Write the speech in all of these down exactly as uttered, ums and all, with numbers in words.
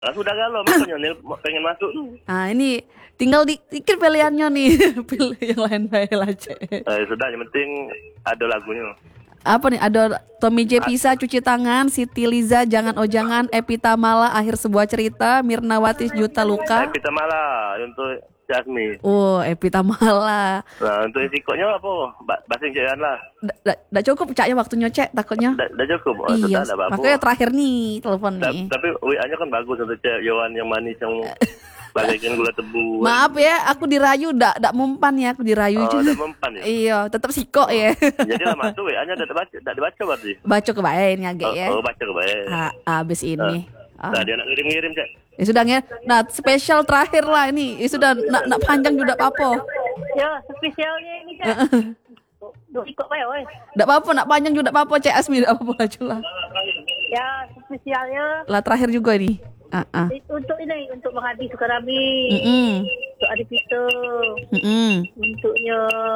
Nah, sudah galau makanya Nil pengen masuk. Ah ini tinggal dikit pilihannya nih, pilih yang lain baik lah cek. Eh, sudah yang penting ada lagunya. Apa nih, ada Tommy J Pisa, Cuci Tangan, Siti Liza, Jangan Oh Jangan, Epita Mala, Akhir Sebuah Cerita, Mirnawati, Juta Luka. Epita Mala untuk Jasmine. Oh, Epita Mala. Nah, untuk risikonya apa? Ba- Bahasa Inggris lah. Udah cukup caknya waktunya cek takutnya. Udah cukup. Oh, iya, sudah, makanya terakhir nih telepon Ta- nih. Tapi W A-nya kan bagus untuk cek Yohan yang manis yang bagaikan gula tebu. Maaf ya, aku dirayu, dak dak mempan ya, aku dirayu Oh, juga. udah mempan ya. Iya, tetap siko ya. Jadi lah masuk W A-nya udah dibaca, udah dibaca berarti. Baca kebaik nih agak Oh, ya. oh, baca kebaik. Ah, abis ini. Ah. Nah, dia nak ngirim-ngirim cek. Ya sudah ya. Nah, spesial terakhir lah ini. Ya sudah, nak nak panjang juga apa? Ya, spesialnya ini kan. Duk ikut pak oi. Ndak apa-apa, nak panjang juga apa-apa Cek Asmi, ndak apa-apa aja lah. Ya, spesialnya Lah terakhir juga ini. Ah, ah. untuk ini, untuk Bang Adi Sukarami. Mm-mm. Untuk Adi Pito. Mm-mm. Untuknya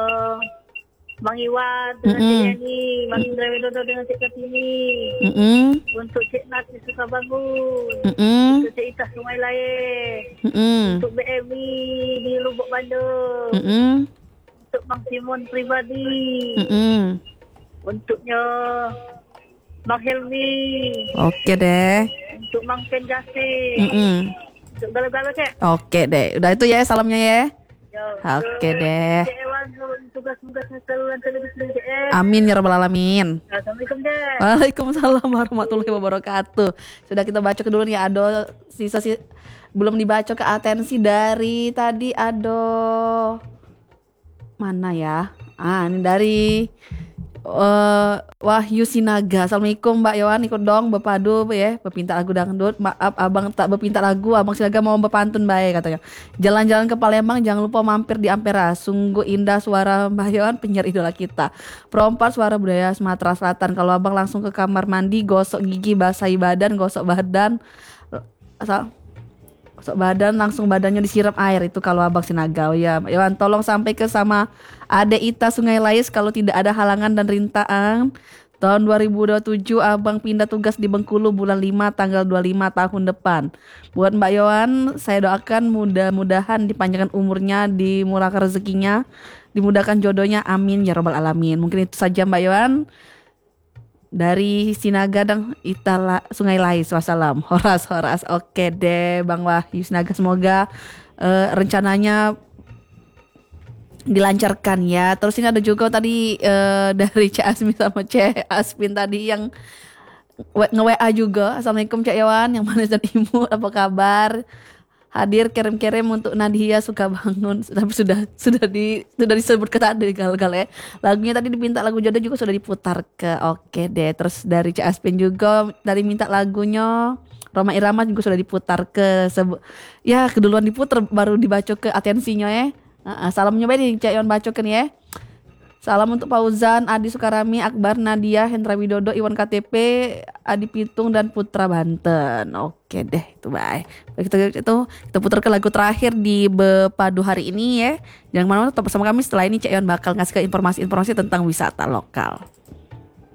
Bang Iwan dengan Mm-mm. Cik Yani, Bang Indra Widodo dengan Cik Kartini. Mm-mm. Untuk Cik Nati Sukabangun. Mm-mm. Untuk Cik Itah Sungai Lain. Mm-mm. Untuk B M I di Lubuk Bandung. Mm-mm. Untuk Bang Simon pribadi. Mm-mm. Untuknya Bang Helmi. Oke deh. Untuk Bang Ken Jasih. Mm-mm. Untuk gala-gala cek. Oke deh. Udah itu ya salamnya ya. Ya, Oke deh. Cik Ewan tugas-tugas saluran televisi C M. Amin ya rabbal alamin. Assalamualaikum cek. Waalaikumsalam warahmatullahi wabarakatuh. Sudah kita baca ke dulu nih, Ado. Sisa sih belum dibaca ke atensi dari tadi, Ado. Mana ya? Ah, ini dari uh, Wahyu Sinaga. Assalamualaikum Mbak Yohan, ikut dong bepadu ya, bepinta lagu dangdut. Maaf abang tak bepinta lagu, abang Sinaga mau bepantun baik katanya. Jalan-jalan ke Palembang jangan lupa mampir di Ampera. Sungguh indah suara Mbak Yohan, penyiar idola kita. Perompat suara budaya Sumatera Selatan. Kalau abang langsung ke kamar mandi, gosok gigi, basahi badan, gosok badan. Asal Gosok badan, langsung badannya disiram air. Itu kalau abang Sinaga. Oh ya, Mbak Yohan tolong sampai ke sama Ade Ita Sungai Lais kalau tidak ada halangan dan rintangan. Tahun dua ribu dua puluh tujuh abang pindah tugas di Bengkulu bulan lima tanggal dua puluh lima tahun depan. Buat Mbak Yohan, saya doakan mudah-mudahan dipanjangkan umurnya, dimurahkan rezekinya, dimudahkan jodohnya, amin ya robbal alamin. Mungkin itu saja Mbak Yohan dari Sinaga dan Itala Sungai Lais. Wassalam. Horas horas. Oke deh Bang Wahyu Sinaga, semoga uh, rencananya dilancarkan ya. Terus ini ada juga tadi uh, dari Cik Asmi sama Cik Aspin tadi yang nge-W A juga. Assalamualaikum Cik Yohan yang manis dan imut, apa kabar? Hadir kirim-kirim untuk Nadia Sukabangun. Tapi sudah sudah di sudah disebut ke tadi gal-gal ya. Lagunya tadi dipinta lagu jodoh juga sudah diputar ke. Oke deh. Terus dari Cik Aspin juga tadi minta lagunya Roma Irama juga sudah diputar ke sebu- ya keduluan diputar baru dibaca ke atensinya ya. Uh, salam nyobain nih Cak Yon bacokan ya. Salam untuk Fauzan, Adi Sukarami, Akbar, Nadia, Hendra Widodo, Iwan K T P, Adi Pitung dan Putra Banten. Oke deh, itu baik. Kita itu kita putar ke lagu terakhir di Bepadu hari ini ya. Jangan mana-mana, tetap bersama kami. Setelah ini Cak Yon bakal ngasih ke informasi-informasi tentang wisata lokal.